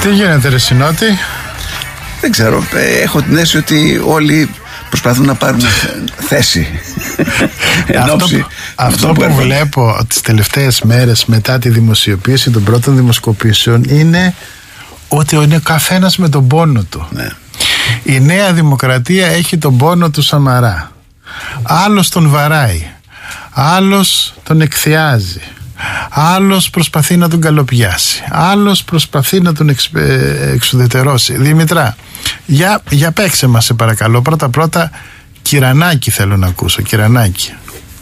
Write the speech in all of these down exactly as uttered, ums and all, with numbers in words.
Τι γίνεται ρε Συνότη? Δεν ξέρω, έχω την αίσθηση ότι όλοι προσπαθούν να πάρουν θέση. Αυτό, που, αυτό που, που βλέπω τις τελευταίες μέρες μετά τη δημοσιοποίηση των πρώτων δημοσκοπήσεων είναι ότι είναι ο καθένας με τον πόνο του. Ναι. Η Νέα Δημοκρατία έχει τον πόνο του Σαμαρά. Άλλος τον βαράει, άλλος τον εκθιάζει, άλλος προσπαθεί να τον καλοπιάσει, άλλος προσπαθεί να τον εξ, ε, εξουδετερώσει. Δημητρά, για, για παίξε μας σε παρακαλώ. Πρώτα πρώτα Κυρανάκη θέλω να ακούσω. Κυρανάκη.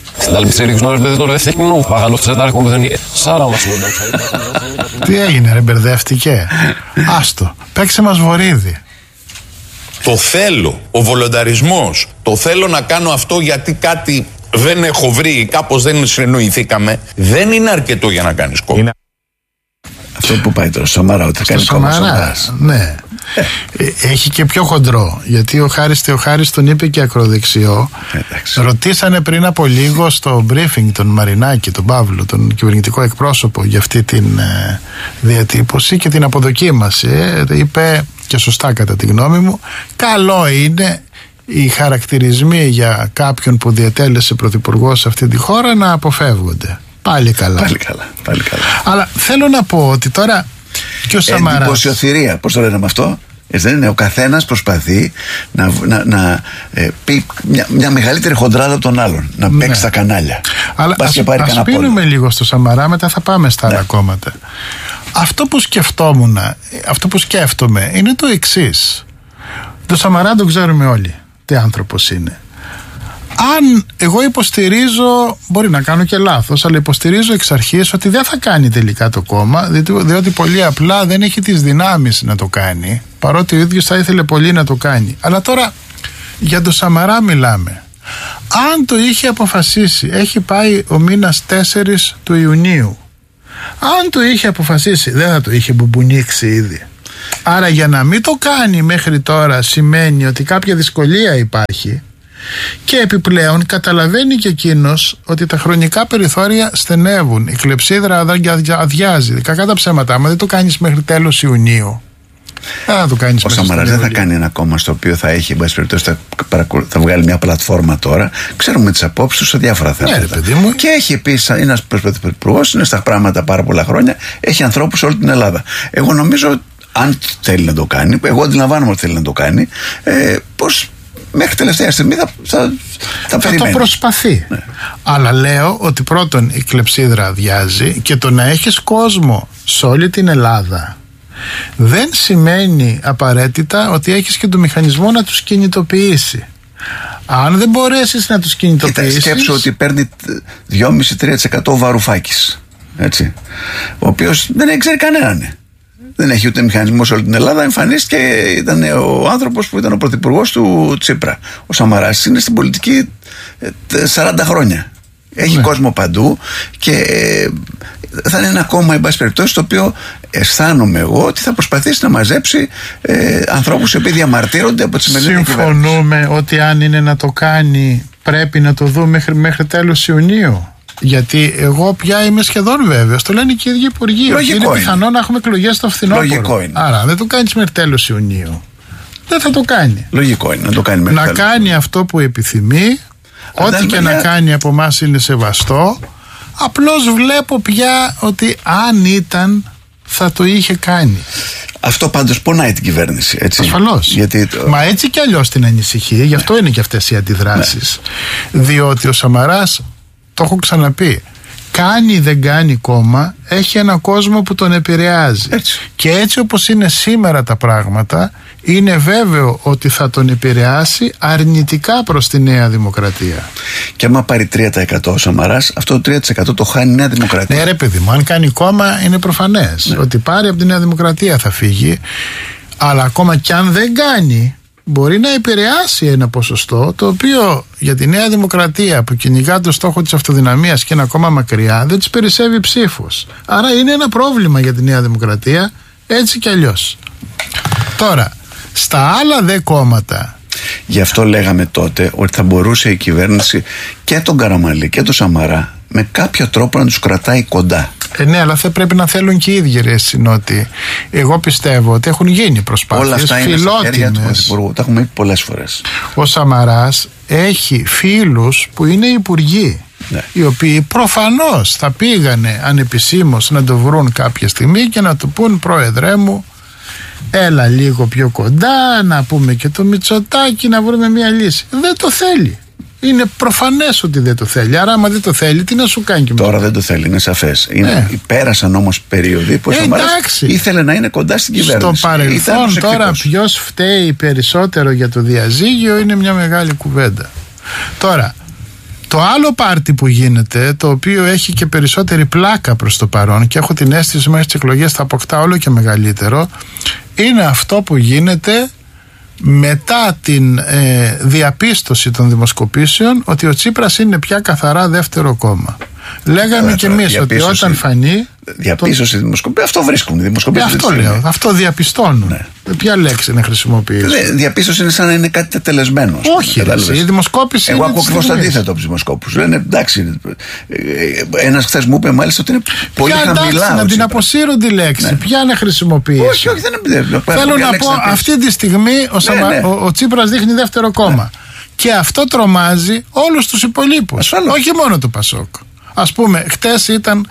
Τι έγινε ρε, μπερδεύτηκε? Άστο, παίξε μας Βορίδη. Το θέλω, ο βολονταρισμός, το θέλω να κάνω αυτό γιατί κάτι δεν έχω βρει, κάπως δεν συνεννοηθήκαμε, δεν είναι αρκετό για να κάνεις κόμμα. Είναι... Αυτό που πάει τώρα στο Σαμαρά, ότι κάνει κόμμα Σαμαράς. Ναι. Ε. Έχει και πιο χοντρό, γιατί ο Χάρης Θεοχάρης τον είπε και ακροδεξιό. Εντάξει. Ρωτήσανε πριν από λίγο στο briefing τον Μαρινάκη, τον Παύλο, τον κυβερνητικό εκπρόσωπο για αυτή την ε, διατύπωση και την αποδοκίμαση. Ε, είπε, και σωστά κατά τη γνώμη μου, καλό είναι οι χαρακτηρισμοί για κάποιον που διατέλεσε πρωθυπουργός σε αυτή τη χώρα να αποφεύγονται. Πάλι καλά. Πάλι καλά, πάλι καλά. Αλλά θέλω να πω ότι τώρα και ο Σαμαράς... Εντυπωσιοθυρία, πώς το λένε με αυτό? Έτσι δεν είναι? Ο καθένας προσπαθεί να, να, να ε, πει μια, μια μεγαλύτερη χοντράδα από τον άλλον, να ναι. παίξει τα κανάλια. Αλλά ας, ας πίνουμε λίγο στο Σαμαρά, μετά θα πάμε στα ναι. άλλα κόμματα. Αυτό που σκεφτόμουν, αυτό που σκέφτομαι είναι το εξής. Το Σαμαρά το ξέρουμε όλοι τι άνθρωπος είναι. Αν εγώ υποστηρίζω, μπορεί να κάνω και λάθος, αλλά υποστηρίζω εξ αρχής ότι δεν θα κάνει τελικά το κόμμα, διότι, διότι πολύ απλά δεν έχει τις δυνάμεις να το κάνει, παρότι ο ίδιος θα ήθελε πολύ να το κάνει. Αλλά τώρα για το Σαμαρά μιλάμε. Αν το είχε αποφασίσει, έχει πάει ο μήνας τέσσερις του Ιουνίου, αν το είχε αποφασίσει δεν θα το είχε μπουμπουνίξει ήδη. Άρα για να μην το κάνει μέχρι τώρα σημαίνει ότι κάποια δυσκολία υπάρχει. Και επιπλέον καταλαβαίνει και εκείνος ότι τα χρονικά περιθώρια στενεύουν. Η κλεψίδρα αδειάζει. Κακά τα ψέματα, άμα δεν το κάνεις μέχρι τέλος Ιουνίου, δεν θα το κάνεις. Ο Σαμαράς δεν θα κάνει ένα κόμμα στο οποίο θα έχει, εν πάση περιπτώσει, θα, θα βγάλει μια πλατφόρμα τώρα. Ξέρουμε τις απόψεις του σε διάφορα θέματα. Ναι, και έχει επίσης, είναι ένας πρωθυπουργός, είναι στα πράγματα πάρα πολλά χρόνια, έχει ανθρώπους σε όλη την Ελλάδα. Εγώ νομίζω, αν θέλει να το κάνει, εγώ αντιλαμβάνομαι ότι θέλει να το κάνει, ε, πως μέχρι τελευταία στιγμή θα, θα, θα, θα το προσπαθεί. Ναι. Αλλά λέω ότι πρώτον η κλεψίδρα αδειάζει και το να έχεις κόσμο σε όλη την Ελλάδα δεν σημαίνει απαραίτητα ότι έχεις και το μηχανισμό να τους κινητοποιήσει. Αν δεν μπορέσεις να τους κινητοποιήσεις... Κοίτα, σκέψου ότι παίρνει δύο με τρία τοις εκατό ο Βαρουφάκης, έτσι, ο οποίος δεν ξέρει κανέναν. Δεν έχει ούτε μηχανισμό σε όλη την Ελλάδα. Εμφανίστηκε, ήταν ο άνθρωπος που ήταν ο πρωθυπουργός του Τσίπρα. Ο Σαμαράς είναι στην πολιτική σαράντα χρόνια. Έχει ναι. κόσμο παντού και θα είναι ένα κόμμα, εν πάση περιπτώσει, το οποίο αισθάνομαι εγώ ότι θα προσπαθήσει να μαζέψει ε, ανθρώπους επειδή διαμαρτύρονται από τη σημερινή κυβέρνηση. Συμφωνούμε ότι αν είναι να το κάνει, πρέπει να το δούμε μέχρι, μέχρι τέλος Ιουνίου. Γιατί εγώ πια είμαι σχεδόν βέβαιος, το λένε και οι ίδιοι υπουργοί. Λογικό είναι είναι. πιθανό να έχουμε εκλογές στο φθινόπωρο. Λογικό είναι. Άρα δεν το κάνεις μέχρι τέλος Ιουνίου. Δεν θα το κάνει. Λογικό είναι να το κάνει μέχρι Να τέλος. κάνει αυτό που επιθυμεί, Α, ό,τι και για... να κάνει από εμάς είναι σεβαστό. Απλώς βλέπω πια ότι αν ήταν θα το είχε κάνει. Αυτό πάντως πονάει την κυβέρνηση, έτσι. Ασφαλώς. Γιατί το... Μα έτσι κι αλλιώς την ανησυχεί, γι' αυτό ναι. είναι και αυτές οι αντιδράσεις. Ναι. Διότι ο Σαμαράς, το έχω ξαναπεί, κάνει δεν κάνει κόμμα, έχει ένα κόσμο που τον επηρεάζει. Έτσι. Και έτσι όπως είναι σήμερα τα πράγματα, είναι βέβαιο ότι θα τον επηρεάσει αρνητικά προς τη Νέα Δημοκρατία. Και άμα πάρει τρία τοις εκατό ο Σαμαράς, αυτό το τρία τοις εκατό το χάνει η Νέα Δημοκρατία. Ναι ρε παιδί μου, αν κάνει κόμμα είναι προφανές ναι. ότι πάρει από τη Νέα Δημοκρατία θα φύγει. Αλλά ακόμα κι αν δεν κάνει, μπορεί να επηρεάσει ένα ποσοστό το οποίο για τη Νέα Δημοκρατία που κυνηγά το στόχο της αυτοδυναμίας και είναι ακόμα μακριά δεν της περισσεύει ψήφους. Άρα είναι ένα πρόβλημα για τη Νέα Δημοκρατία έτσι κι αλλιώς. Τώρα, στα άλλα δε κόμματα, γι' αυτό λέγαμε τότε ότι θα μπορούσε η κυβέρνηση και τον Καραμανλή και τον Σαμαρά με κάποιο τρόπο να τους κρατάει κοντά. Ε, ναι, αλλά θα πρέπει να θέλουν και οι ίδιοι, ρε Συνότη. Εγώ πιστεύω ότι έχουν γίνει προσπάθειες. Όλα αυτά είναι στα χέρια του Πρωθυπουργού. Τα έχουμε πει πολλές φορές. Ο Σαμαράς έχει φίλους που είναι υπουργοί. Ναι. Οι οποίοι προφανώς θα πήγανε ανεπισήμως να το βρουν κάποια στιγμή και να του πούν, πρόεδρε μου, έλα λίγο πιο κοντά, να πούμε και το Μητσοτάκη, να βρούμε μια λύση. Δεν το θέλει. Είναι προφανές ότι δεν το θέλει. Άρα, άμα δεν το θέλει, τι να σου κάνει και τώρα δεν το θέλει, είναι σαφές. Είναι, ναι. Πέρασαν όμως περίοδοι που ο Σαμαράς ήθελε να είναι κοντά στην κυβέρνηση. Στο παρελθόν, τώρα ποιος φταίει περισσότερο για το διαζύγιο είναι μια μεγάλη κουβέντα. Τώρα, το άλλο πάρτι που γίνεται, το οποίο έχει και περισσότερη πλάκα προς το παρόν και έχω την αίσθηση μέχρι τις εκλογές θα αποκτά όλο και μεγαλύτερο, είναι αυτό που γίνεται μετά την ε, διαπίστωση των δημοσκοπήσεων ότι ο Τσίπρας είναι πια καθαρά δεύτερο κόμμα. Λέγαμε κι εμείς ότι όταν φανεί. Διαπίστωση το... δημοσκοπήσεων, αυτό βρίσκουν οι δημοσκοπήσεις. Αυτό λέω, αυτό διαπιστώνουν. Ναι. Ποια λέξη να χρησιμοποιήσω. Διαπίστωση είναι σαν να είναι κάτι τετελεσμένο. Όχι, ρε, η δημοσκόπηση. Εγώ ακούω ακριβώς το αντίθετο από τους δημοσκόπους. Λένε εντάξει. Ένας χθες μου είπε μάλιστα ότι είναι πολύ χαμηλά. Εντάξει, να την αποσύρω τη λέξη. Ναι. Ποια να χρησιμοποιήσω. Όχι, όχι, δεν είναι. Θέλω να πω, αυτή τη στιγμή ο, ναι, Σαμα... ναι. ο, ο Τσίπρας δείχνει δεύτερο κόμμα. Ναι. Και αυτό τρομάζει όλους τους υπολείπους. Όχι μόνο το Πασόκ. Ας πούμε, χτες ήταν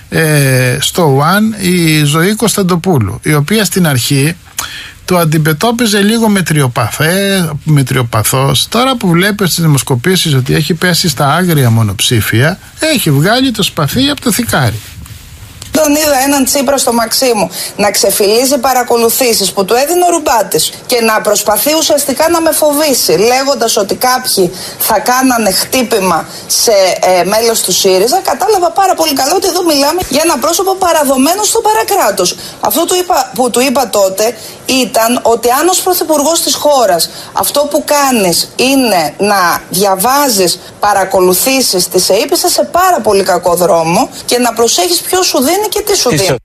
ε, στο One η Ζωή Κωνσταντοπούλου, η οποία στην αρχή το αντιμετώπιζε λίγο μετριοπαθέ, μετριοπαθώς. Τώρα που βλέπει στις δημοσκοπήσεις ότι έχει πέσει στα άγρια μονοψήφια, έχει βγάλει το σπαθί από το θικάρι. Τον είδα έναν Τσίπρα στο Μαξίμου να ξεφυλίζει παρακολουθήσεις που του έδινε ο Ρουμπάτης και να προσπαθεί ουσιαστικά να με φοβήσει, λέγοντας ότι κάποιοι θα κάνανε χτύπημα σε ε, μέλος του ΣΥΡΙΖΑ. Κατάλαβα πάρα πολύ καλά ότι εδώ μιλάμε για ένα πρόσωπο παραδομένο στο παρακράτος. Αυτό του είπα, που του είπα τότε ήταν ότι αν ως πρωθυπουργός της χώρας αυτό που κάνεις είναι να διαβάζεις παρακολουθήσεις της ΕΕΠ, είσαι σε πάρα πολύ κακό δρόμο και να προσέχεις ποιος σου δίνει και τι σου δίνει.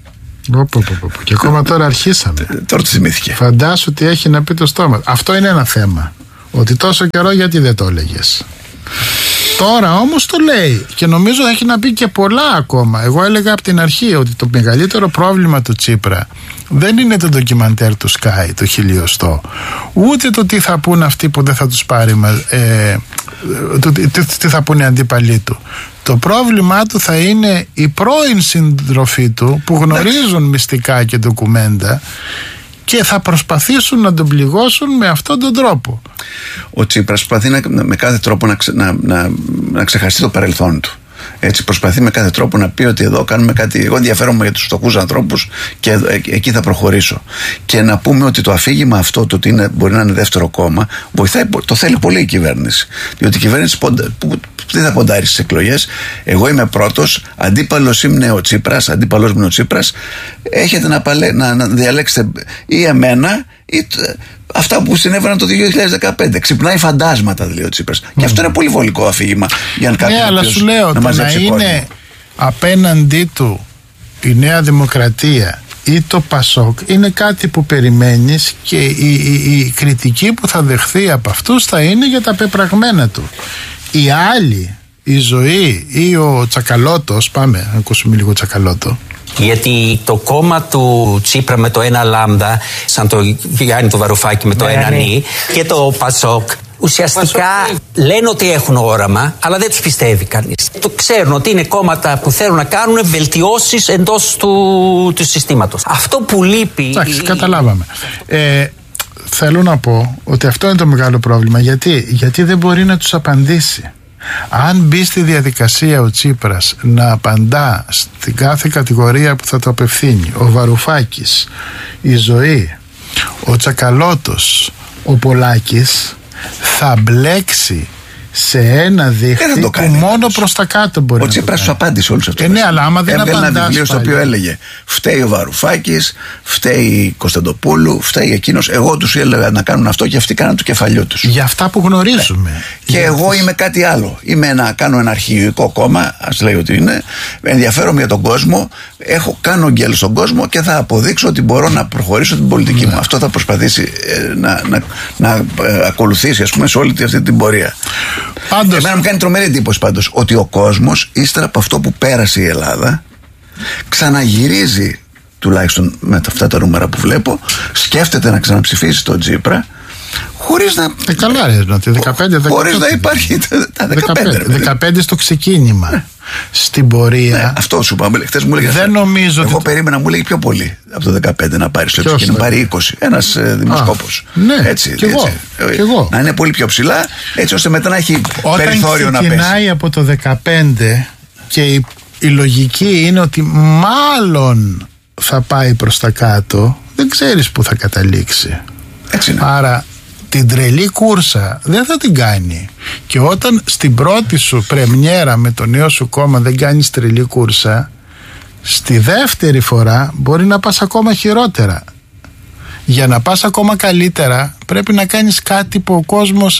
Οπ, οπ, οπ. Και ακόμα τώρα αρχίσαμε. Τώρα τη θυμήθηκε. Φαντάσου τι έχει να πει το στόμα. Αυτό είναι ένα θέμα. Ότι τόσο καιρό γιατί δεν το έλεγες. Τώρα όμως το λέει και νομίζω θα έχει να πει και πολλά ακόμα. Εγώ έλεγα από την αρχή ότι το μεγαλύτερο πρόβλημα του Τσίπρα δεν είναι το ντοκιμαντέρ του Sky, το χιλιοστό, ούτε το τι θα πούν αυτοί που δεν θα τους πάρει, ε, το, τι, τι θα πούνε οι αντίπαλοι του. Το πρόβλημά του θα είναι οι πρώην συντροφοί του που γνωρίζουν μυστικά και ντοκουμέντα και θα προσπαθήσουν να τον πληγώσουν με αυτόν τον τρόπο. Ο Τσίπρας προσπαθεί να, με κάθε τρόπο να, ξε, να, να, να ξεχαστεί το παρελθόν του. Έτσι προσπαθεί με κάθε τρόπο να πει ότι εδώ κάνουμε κάτι. Εγώ ενδιαφέρομαι για τους φτωχούς ανθρώπους και ε, ε, εκεί θα προχωρήσω. Και να πούμε ότι το αφήγημα αυτό, το ότι είναι, μπορεί να είναι δεύτερο κόμμα, βοηθάει, το θέλει πολύ η κυβέρνηση. Διότι η κυβέρνηση ποντα, που, τι θα ποντάρει στις εκλογές. Εγώ είμαι πρώτος, αντίπαλος είναι ο Τσίπρας, αντίπαλος είναι ο Τσίπρας. Έχετε να, παλέ, να, να διαλέξετε ή εμένα ή αυτά που συνέβαιναν το δύο χιλιάδες δεκαπέντε. Ξυπνάει φαντάσματα, λέει ο Τσίπρας. Mm. Και αυτό είναι πολύ βολικό αφήγημα για να ναι, αλλά σου λέω να, να είναι κόσμο. Απέναντί του η Νέα Δημοκρατία ή το Πασόκ είναι κάτι που περιμένεις και η, η, η κριτική που θα δεχθεί από αυτούς θα είναι για τα πεπραγμένα του. Οι άλλοι, η Ζωή ή ο Τσακαλώτος, πάμε να ακούσουμε λίγο Τσακαλώτο. Γιατί το κόμμα του Τσίπρα με το ένα λάμδα, σαν το Γιάννη του Βαρουφάκη με το ναι, ένα νι, ναι. και το Πασόκ, ουσιαστικά Πασόκ. λένε ότι έχουν όραμα, αλλά δεν τους πιστεύει κανείς. Το ξέρουν ότι είναι κόμματα που θέλουν να κάνουν βελτιώσεις εντός του, του συστήματος. Αυτό που λείπει. Εντάξει, καταλάβαμε. Ε, θέλω να πω ότι αυτό είναι το μεγάλο πρόβλημα. Γιατί, Γιατί δεν μπορεί να τους απαντήσει. Αν μπει στη διαδικασία ο Τσίπρας να απαντά στην κάθε κατηγορία που θα το απευθύνει, ο Βαρουφάκης, η Ζωή, ο Τσακαλώτος, ο Πολάκης, θα μπλέξει σε ένα δίχτυ που κάνει, μόνο όμως. προς τα κάτω μπορεί ο να το κάνει. Ο Τσίπρας σου απάντησε όλους αυτούς. Ε, ναι, αλλά άμα δεν απαντάς. Έβγαλε ένα βιβλίο στο οποίο έλεγε φταίει ο Βαρουφάκης, φταίει η Κωνσταντοπούλου, φταίει εκείνος. Εγώ τους έλεγα να κάνουν αυτό και αυτοί κάναν το κεφαλιό τους. Για αυτά που γνωρίζουμε. Ναι. Και εγώ είμαι κάτι άλλο. Είμαι ένα, κάνω ένα αρχηγικό κόμμα, ας λέει ότι είναι. Ενδιαφέρομαι για τον κόσμο. Έχω, κάνω γκέλ στον κόσμο και θα αποδείξω ότι μπορώ να προχωρήσω την πολιτική ναι. μου. Αυτό θα προσπαθήσει ε, να, να, να ε, ακολουθήσει, ας πούμε, σε όλη αυτή την πορεία. Πάντως... Εμένα μου κάνει τρομερή εντύπωση πάντως ότι ο κόσμος, ύστερα από αυτό που πέρασε η Ελλάδα, ξαναγυρίζει, τουλάχιστον με αυτά τα νούμερα που βλέπω, σκέφτεται να ξαναψηφίσει τον Τσίπρα, χωρίς να. Ε, καλά, ρε, ότι δεκαπέντε, χωρίς να υπάρχει τα δεκαπέντε. δεκαπέντε στο ξεκίνημα. Ναι. Στην πορεία. Ναι, αυτό σου είπα. Χθες μου έλεγε. Δεν νομίζω. Εγώ ότι... περίμενα, μου λέγει πιο πολύ από το δεκαπέντε να πάρει στο ξεκίνημα. Να πάρει είκοσι. Ένας ε, δημοσκόπος. Ναι, έτσι. Κι έτσι. Εγώ, κι εγώ. Να είναι πολύ πιο ψηλά, έτσι ώστε μετά να έχει όταν περιθώριο να πέσει. Όταν ξεκινάει από το δεκαπέντε και η, η λογική είναι ότι μάλλον θα πάει προς τα κάτω, δεν ξέρεις που θα καταλήξει. Έτσι είναι. Άρα την τρελή κούρσα δεν θα την κάνει. Και όταν στην πρώτη σου πρεμιέρα με το νέο σου κόμμα δεν κάνεις τρελή κούρσα, στη δεύτερη φορά μπορεί να πας ακόμα χειρότερα. Για να πας ακόμα καλύτερα πρέπει να κάνεις κάτι που ο κόσμος,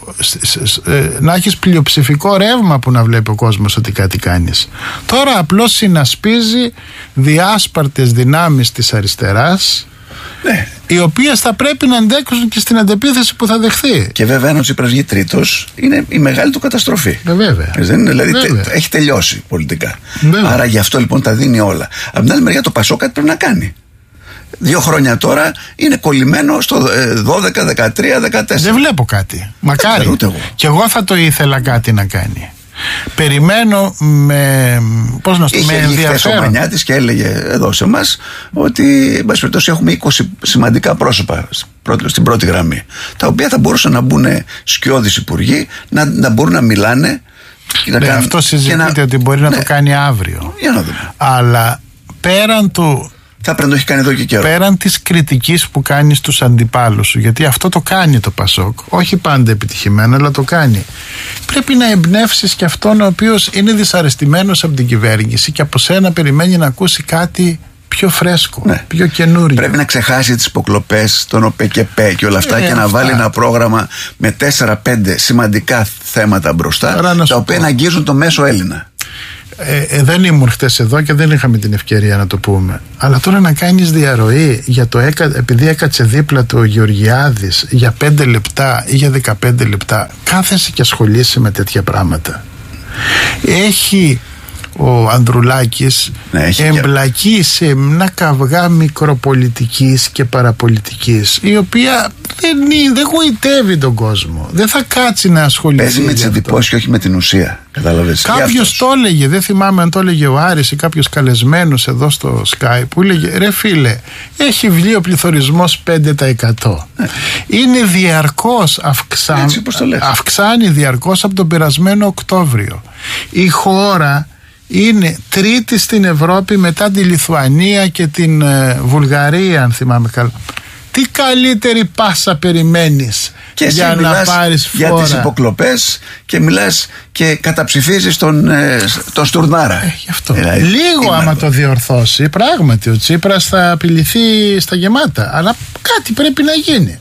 να έχεις πλειοψηφικό ρεύμα που να βλέπει ο κόσμος ότι κάτι κάνεις. Τώρα απλώς συνασπίζει διάσπαρτες δυνάμεις της αριστεράς, ναι, οι οποίες θα πρέπει να αντέξουν και στην αντεπίθεση που θα δεχθεί. Και βέβαια, αν ο Τσίπρας βγει τρίτος, είναι η μεγάλη του καταστροφή. Ε, βέβαια. Δεν είναι, δηλαδή βέβαια. Τε, έχει τελειώσει πολιτικά. Βέβαια. Άρα γι' αυτό λοιπόν τα δίνει όλα. Από την άλλη μεριά, το Πασόκ κάτι πρέπει να κάνει. Δύο χρόνια τώρα είναι κολλημένο στο δώδεκα, δεκατρία, δεκατέσσερα. Δεν βλέπω κάτι. Μακάρι. Ούτε εγώ. Και εγώ θα το ήθελα κάτι να κάνει. Περιμένω με, πώς να στο, με ενδιαφέρον. Είχε ο Μανιάτης και έλεγε εδώ σε εμάς ότι εν πάση περιπτώσει έχουμε είκοσι σημαντικά πρόσωπα στην πρώτη γραμμή, τα οποία θα μπορούσαν να μπουν σκιώδεις υπουργοί, να, να μπορούν να μιλάνε και να ναι, κάνουν, αυτό συζητείται να, ότι μπορεί ναι, να το κάνει αύριο. Για να δούμε. Αλλά πέραν του, θα πρέπει να το έχει κάνει εδώ και καιρό. Πέραν της κριτικής που κάνει στους αντιπάλους σου, γιατί αυτό το κάνει το Πασόκ, όχι πάντα επιτυχημένα, αλλά το κάνει. Πρέπει να εμπνεύσεις και αυτόν ο οποίος είναι δυσαρεστημένος από την κυβέρνηση και από σένα περιμένει να ακούσει κάτι πιο φρέσκο, ναι, πιο καινούριο. Πρέπει να ξεχάσει τις υποκλοπές, τον ΟΠΕΚΕΠΕ και όλα αυτά, ε, και να αυτά. βάλει ένα πρόγραμμα με τέσσερα πέντε σημαντικά θέματα μπροστά, Άρα, τα οποία να αγγίζουν το μέσο Έλληνα. Ε, ε, δεν ήμουν χτες εδώ και δεν είχαμε την ευκαιρία να το πούμε. Αλλά τώρα να κάνεις διαρροή για το έκα, επειδή έκατσε δίπλα του ο Γεωργιάδης για πέντε λεπτά ή για δεκαπέντε λεπτά, κάθεσαι και ασχολείσαι με τέτοια πράγματα. Έχει ο Ανδρουλάκης ναι, εμπλακεί σε ένα καυγά μικροπολιτικής και παραπολιτικής, η οποία δεν, δεν γοητεύει τον κόσμο. Δεν θα κάτσει να ασχοληθεί. Παίζει με τις εντυπώσεις και όχι με την ουσία. Κατάλαβες. Κάποιος το έλεγε, δεν θυμάμαι αν το έλεγε ο Άρης ή κάποιος καλεσμένος εδώ στο Skype, που έλεγε ρε φίλε, έχει βγει ο πληθωρισμός πέντε τοις εκατό. Ναι. Είναι διαρκώς αυξάν, Έτσι, αυξάνει διαρκώς από τον περασμένο Οκτώβριο. Η χώρα είναι τρίτη στην Ευρώπη μετά τη Λιθουανία και την ε, Βουλγαρία, αν θυμάμαι καλά. Τι καλύτερη πάσα περιμένεις και για να πάρεις φόρα? Για τις υποκλοπές και μιλάς και καταψηφίζεις τον, ε, τον Στουρνάρα. Ε, γι' αυτό. Ε, Λίγο άμα το διορθώσει, πράγματι ο Τσίπρας θα απειληθεί στα γεμάτα. Αλλά κάτι πρέπει να γίνει.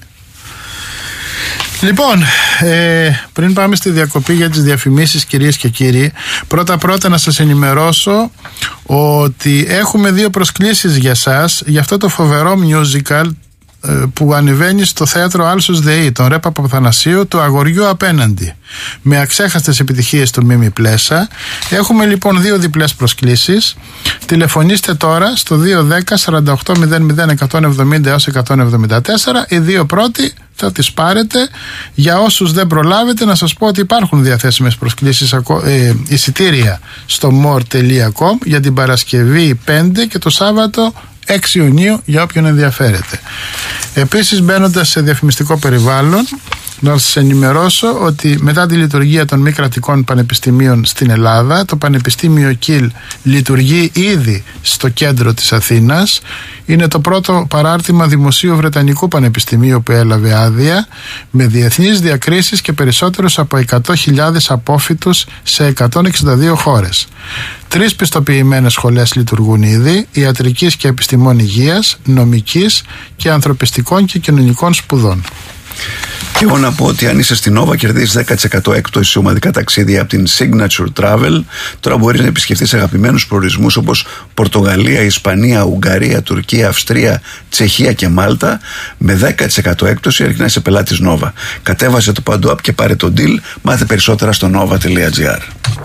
Λοιπόν, ε, πριν πάμε στη διακοπή για τις διαφημίσεις, κυρίες και κύριοι, πρώτα πρώτα να σας ενημερώσω ότι έχουμε δύο προσκλήσεις για σας για αυτό το φοβερό musical που ανεβαίνει στο θέατρο Άλσος ΔΕΗ, τον Ρέπα Παπαθανασίου, του Αγοριού Απέναντι, με αξέχαστες επιτυχίες του Μίμη Πλέσα. Έχουμε λοιπόν δύο διπλές προσκλήσεις. Τηλεφωνήστε τώρα στο δύο δέκα σαράντα οκτώ μηδέν μηδέν εκατόν εβδομήντα έως εκατόν εβδομήντα τέσσερα. Οι δύο πρώτοι θα τις πάρετε. Για όσους δεν προλάβετε, να σας πω ότι υπάρχουν διαθέσιμες προσκλήσεις, ε, εισιτήρια στο more τελεία com για την Παρασκευή πέντε και το Σάββατο έξι Ιουνίου για όποιον ενδιαφέρεται. Επίσης, μπαίνοντας σε διαφημιστικό περιβάλλον, να σας ενημερώσω ότι μετά τη λειτουργία των μη κρατικών πανεπιστημίων στην Ελλάδα, το Πανεπιστήμιο Κιλ λειτουργεί ήδη στο κέντρο της Αθήνας. Είναι το πρώτο παράρτημα δημοσίου Βρετανικού Πανεπιστημίου που έλαβε άδεια, με διεθνείς διακρίσεις και περισσότερους από εκατό χιλιάδες απόφοιτους σε εκατόν εξήντα δύο χώρες. Τρεις πιστοποιημένες σχολές λειτουργούν ήδη: ιατρικής και επιστημών υγείας, νομικής και ανθρωπιστικών και κοινωνικών σπουδών. Και εγώ να πω ότι αν είσαι στην Nova κερδίζεις δέκα τοις εκατό έκπτωση σε ομαδικά ταξίδια από την Signature Travel. Τώρα μπορείς να επισκεφτείς αγαπημένους προορισμούς όπως Πορτογαλία, Ισπανία, Ουγγαρία, Τουρκία, Αυστρία, Τσεχία και Μάλτα με δέκα τοις εκατό έκπτωση αρκεί να είσαι πελάτης Nova. Κατέβασε το Παντού App και πάρε το deal. Μάθε περισσότερα στο nova τελεία gr.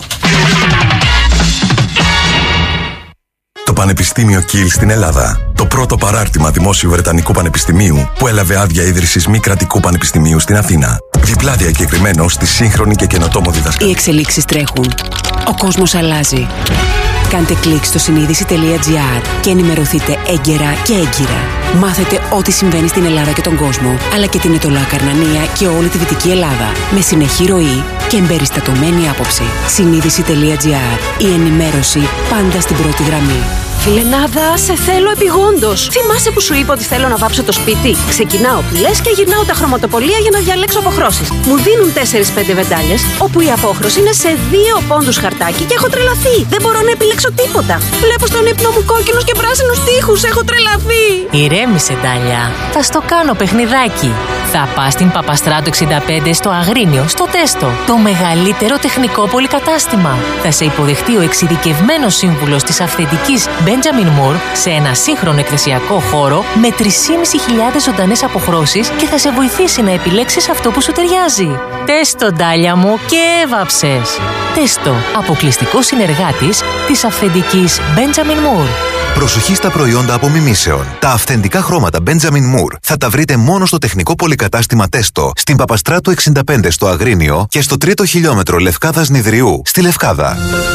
Το Πανεπιστήμιο Κιλ στην Ελλάδα. Το πρώτο παράρτημα δημόσιου Βρετανικού Πανεπιστημίου που έλαβε άδεια ίδρυσης μη κρατικού πανεπιστημίου στην Αθήνα. Διπλά διακεκριμένο στη σύγχρονη και καινοτόμο διδασκαλία. Οι εξελίξεις τρέχουν. Ο κόσμος αλλάζει. Κάντε κλικ στο συνείδηση τελεία gr και ενημερωθείτε έγκαιρα και έγκυρα. Μάθετε ό,τι συμβαίνει στην Ελλάδα και τον κόσμο, αλλά και την Ετωλά Καρνανία και όλη τη Δυτική Ελλάδα. Με συνεχή ροή και εμπεριστατωμένη άποψη. συνείδηση τελεία gr. Η ενημέρωση πάντα στην πρώτη γραμμή. Φιλενάδα, σε θέλω επιγόντως. Θυμάσαι που σου είπα ότι θέλω να βάψω το σπίτι? Ξεκινάω πυλές και γυρνάω τα χρωματοπολία για να διαλέξω αποχρώσεις. Μου δίνουν τέσσερις πέντε βεντάλιες, όπου η απόχρωση είναι σε δύο πόντους χαρτάκι και έχω τρελαθεί. Δεν μπορώ να επιλέξω τίποτα. Βλέπω στον ύπνο μου κόκκινους και πράσινους τοίχους. Έχω τρελαθεί. Ηρέμησε, Ντάλια. Θα στο κάνω παιχνιδάκι. Θα πας στην Παπαστράτου εξήντα πέντε στο Αγρίνιο, στο Τέστο. Το μεγαλύτερο τεχνικό πολυκατάστημα. Θα σε υποδεχτεί ο εξειδικευμένος σύμβουλος της αυθεντικής Benjamin Moore σε ένα σύγχρονο εκκλησιακό χώρο με τρεις χιλιάδες πεντακόσιες ζωντανές αποχρώσεις και θα σε βοηθήσει να επιλέξεις αυτό που σου ταιριάζει. Τέστο, Ντάλια μου, και έβαψες. Τέστο, αποκλειστικός συνεργάτης της αυθεντικής Benjamin Moore. Προσοχή στα προϊόντα απομιμήσεων. Τα αυθεντικά χρώματα Benjamin Moore θα τα βρείτε μόνο στο τεχνικό πολυκατάστημα Τέστο, στην Παπαστράτου εξήντα πέντε στο Αγρίνιο και στο τρίτο χιλιόμετρο Λευκάδας Νιδριού στη Λευκάδα.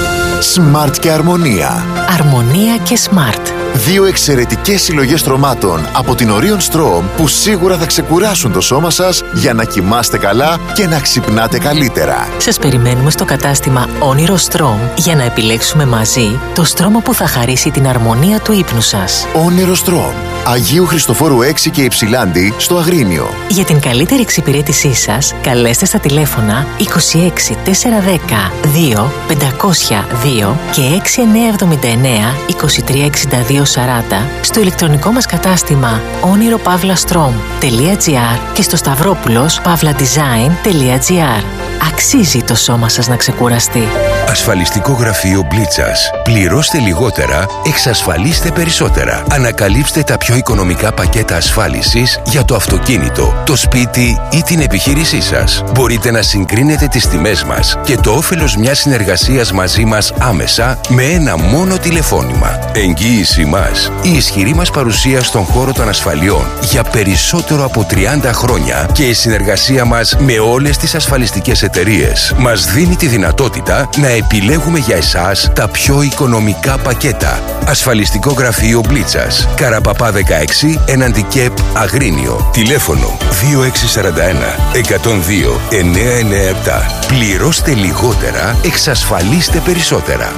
Smart και Αρμονία. Αρμονία και Smart. Δύο εξαιρετικές συλλογές στρωμάτων από την Orion Strom που σίγουρα θα ξεκουράσουν το σώμα σας για να κοιμάστε καλά και να ξυπνάτε καλύτερα. Σας περιμένουμε στο κατάστημα Όνειρο Strom για να επιλέξουμε μαζί το στρώμα που θα χαρίσει την αρμονία του ύπνου σας. Όνειρο Strom. Αγίου Χριστοφόρου έξι και Υψηλάντη στο Αγρίνιο. Για την καλύτερη εξυπηρέτησή σας, καλέστε στα τηλέφωνα είκοσι έξι τετρακόσια δέκα δύο πεντακόσια δύο και έξι εννιά εβδομήντα εννέα είκοσι τρία εξήντα δύο σαράντα στο ηλεκτρονικό μας κατάστημα όνειρο παύλα στρομ τελεία gr και στο σταυρόπουλος παύλα design τελεία gr. Αξίζει το σώμα σας να ξεκουραστεί. Ασφαλιστικό γραφείο Μπλίτσας. Πληρώστε λιγότερα, εξασφαλίστε περισσότερα. Ανακαλύψτε τα πιο οικονομικά πακέτα ασφάλισης για το αυτοκίνητο, το σπίτι ή την επιχείρησή σας. Μπορείτε να συγκρίνετε τις τιμές μας και το όφελος μιας συνεργασίας μαζί μας άμεσα με ένα μόνο τηλεφώνημα. Εγγύηση μας. Η ισχυρή μας παρουσία στον χώρο των ασφαλιών για περισσότερο από τριάντα χρόνια και η συνεργασία μας με όλες τις ασφαλιστικές εταιρείες μας δίνει τη δυνατότητα να επιλέγουμε για εσάς τα πιο οικονομικά πακέτα. Ασφαλιστικό γραφείο Μπλίτσας. Καραπαπά δεκαέξι, έναντι ΚΕΠ Αγρίνιο. Τηλέφωνο δύο έξι τέσσερα ένα εκατόν δύο εννιακόσια ενενήντα επτά. Πληρώστε λιγότερα, εξασφαλίστε περισσότερα.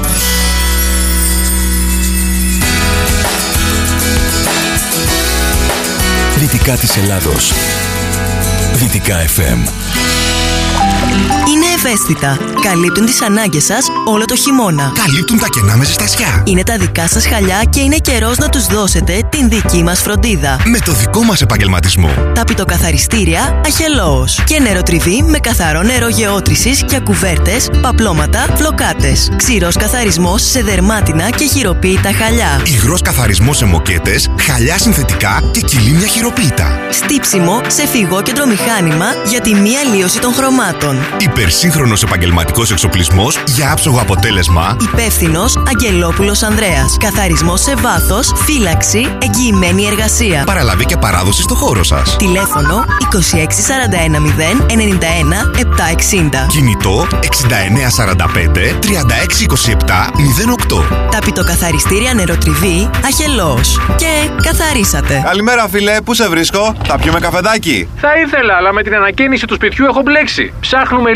Δυτικά της Ελλάδος. Δυτικά εφ εμ. Είναι ευαίσθητα. Καλύπτουν τις ανάγκες σας όλο το χειμώνα. Καλύπτουν τα κενά με ζεστασιά. Είναι τα δικά σας χαλιά και είναι καιρός να τους δώσετε την δική μας φροντίδα. Με το δικό μας επαγγελματισμό. Τα πιτοκαθαριστήρια Αχελώος. Και νεροτριβή με καθαρό νερό γεώτρησης για κουβέρτες, παπλώματα, φλοκάτες. Ξηρός καθαρισμός σε δερμάτινα και χειροποίητα χαλιά. Υγρός καθαρισμός σε μοκέτες, χαλιά συνθετικά και κυλίμια χειροποίητα. Στύψιμο σε φυγόκεντρο μηχάνημα για τη μη αλλίωση των χρωμάτων. Υπερσύγχρονος επαγγελματικός εξοπλισμός για άψογο αποτέλεσμα. Υπεύθυνος Αγγελόπουλος Ανδρέας. Καθαρισμός σε βάθος, φύλαξη, εγγυημένη εργασία. Παραλαβή και παράδοση στο χώρο σας. Τηλέφωνο είκοσι έξι σαράντα ένα μηδέν ενενήντα ένα επτακόσια εξήντα. Κινητό εξήντα εννέα σαράντα πέντε τριάντα έξι είκοσι επτά μηδέν οκτώ. Τα πιτοκαθαριστήρια Νεροτριβή Αχελώος. Και καθαρίσατε. Καλημέρα, φίλε, πού σε βρίσκω? Θα πιούμε καφεδάκι? Θα ήθελα, αλλά με την ανακαίνιση του σπιτιού έχω μπλέξει. Ψάχνουμε λύση για την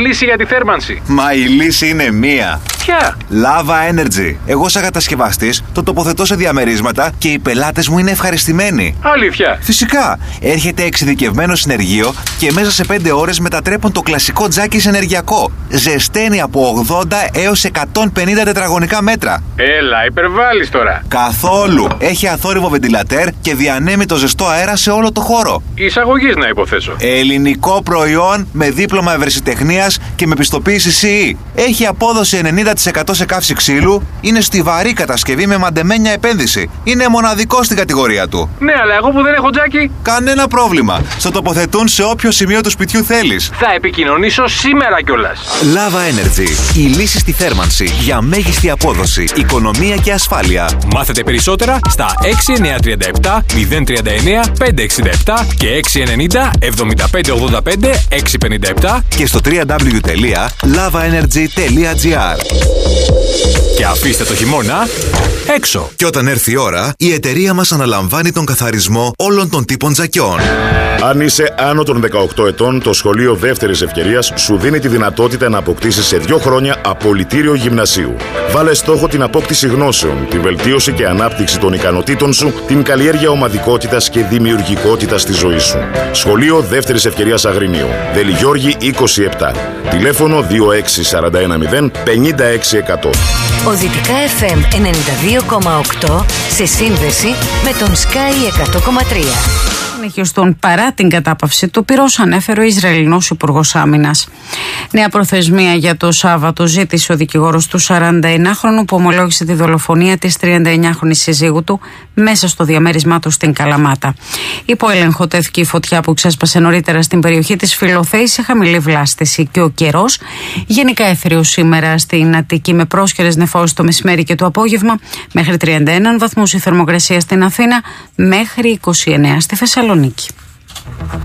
τη θέρμανση. Μα η λύση είναι μία. Ποια? Lava Energy. Εγώ σαν κατασκευαστής το τοποθετώ σε διαμερίσματα και οι πελάτες μου είναι ευχαριστημένοι. Αλήθεια? Φυσικά. Έρχεται εξειδικευμένο συνεργείο και μέσα σε πέντε ώρες μετατρέπουν το κλασικό τζάκι σε ενεργειακό. Ζεσταίνει από ογδόντα έως εκατόν πενήντα τετραγωνικά μέτρα. Έλα, υπερβάλλεις τώρα. Καθόλου. Έχει αθόρυβο βεντιλατέρ και διανέμει το ζεστό αέρα σε όλο το χώρο. Εισαγωγής να υποθέσω. Ελληνικό προϊόν με δίπλωμα ευρεσιτεχνίας και με πιστοποίηση σι ι. Έχει απόδοση ενενήντα τοις εκατό σε καύση ξύλου. Είναι στιβαρή κατασκευή με μαντεμένια επένδυση. Είναι μοναδικό στην κατηγορία του. Ναι, αλλά εγώ που δεν έχω τζάκι. Κανένα πρόβλημα. Στο τοποθετούν σε όποιο σημείο του σπιτιού θέλεις. Θα επικοινωνήσω σήμερα κιόλας. Lava Energy. Η λύση στη θέρμανση για μέγιστη απόδοση, οικονομία και ασφάλεια. Μάθετε περισσότερα στα έξι εννιά τρία επτά μηδέν τρία εννιά πέντε έξι επτά και έξι εννιά μηδέν επτά πέντε ογδόντα πέντε έξι πενήντα επτά και στο double-u double-u double-u τελεία lava energy τελεία gr. Και αφήστε το χειμώνα έξω. Και όταν έρθει η ώρα, η εταιρεία μας αναλαμβάνει τον καθαρισμό όλων των τύπων τζακιών. Αν είσαι άνω των δεκαοκτώ ετών, το Σχολείο Δεύτερης Ευκαιρίας σου δίνει τη δυνατότητα να αποκτήσεις σε δύο χρόνια απολυτήριο γυμνασίου. Βάλε στόχο την απόκτηση γνώσεων, τη βελτίωση και ανάπτυξη των ικανοτήτων σου, την καλλιέργεια ομαδικότητας και δημιουργικότητας στη ζωή σου. Σχολείο Δεύτερης Ευκαιρίας Αγρινίου. Δελιγιώργη είκοσι επτά. Τηλέφωνο δύο έξι τέσσερα ένα μηδέν πέντε έξι εκατό. Οδυτικά εφ εμ ενενήντα δύο κόμμα οκτώ σε σύνδεση με τον Sky εκατό κόμμα τρία. Συνεχιστούν παρά την κατάπαυση του πυρός, ανέφερε ο Ισραηλινός Υπουργός Άμυνας. Νέα προθεσμία για το Σάββατο ζήτησε ο δικηγόρος του σαρανταενάχρονου που ομολόγησε τη δολοφονία της τριανταεννιάχρονης συζύγου του μέσα στο διαμέρισμά του στην Καλαμάτα. Υπό έλεγχο τέθηκε η φωτιά που ξέσπασε νωρίτερα στην περιοχή της Φιλοθέης σε χαμηλή βλάστηση και ο καιρός γενικά έθριος σήμερα στην Αττική με πρόσχερες νεφώσεις το μεσημέρι και το απόγευμα, μέχρι τριάντα ένα βαθμούς η θερμοκρασία στην Αθήνα, μέχρι είκοσι εννέα στη Θεσσαλονίκη.